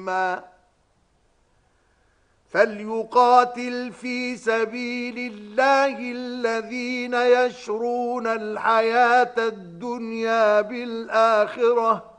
علما فليقاتل في سبيل الله الذين يشرون الحياة الدنيا بالآخرة